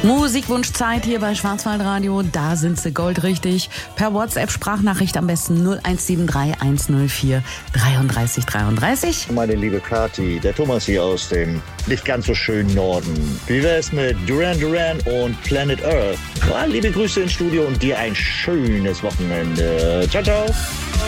Musikwunschzeit hier bei Schwarzwaldradio, da sind sie goldrichtig. Per WhatsApp-Sprachnachricht am besten 0173 104 33 33. Meine liebe Kati, der Thomas hier aus dem nicht ganz so schönen Norden. Wie wär's mit Duran Duran und Planet Earth? Ja, liebe Grüße ins Studio und dir ein schönes Wochenende. Ciao, ciao.